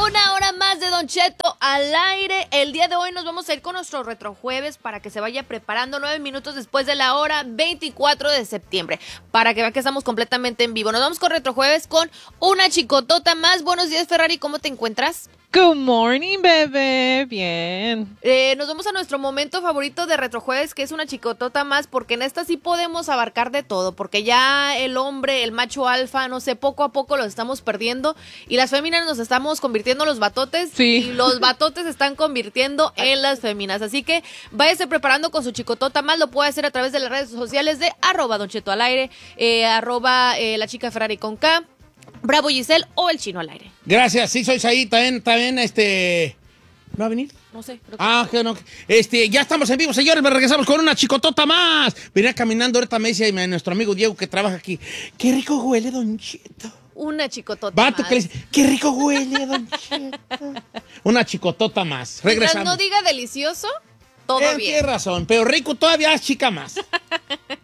Una hora más de Don Cheto al aire. El día de hoy nos vamos a ir con nuestro retrojueves para que se vaya preparando 9 minutos después de la hora 24 de septiembre. Para que vean que estamos completamente en vivo. Nos vamos con retrojueves con una chicotota más. Buenos días, Ferrari, ¿cómo te encuentras? Good morning, bebé. Bien. Nos vamos a nuestro momento favorito de retrojueves, que es una chicotota más, porque en esta sí podemos abarcar de todo, porque ya el hombre, el macho alfa, no sé, poco a poco los estamos perdiendo y las féminas nos estamos convirtiendo en los batotes. Sí. Y los batotes se están convirtiendo en las féminas, así que váyase preparando con su chicotota más. Lo puede hacer a través de las redes sociales de @Don Cheto al aire, la chica Ferrari con K, Bravo Giselle o el Chino al aire. Gracias, sí, soy ahí, también, ¿no va a venir? No sé. Que no. Ya estamos en vivo, señores, me regresamos con una chicotota más. Venía caminando, ahorita me dice nuestro amigo Diego que trabaja aquí. Qué rico huele, Don Cheto. Una chicotota Vato más. que le dice, qué rico huele, Don Cheto. Una chicotota más. Mientras Regresamos. no diga delicioso, todo bien. Tienes razón, pero rico todavía es chica más.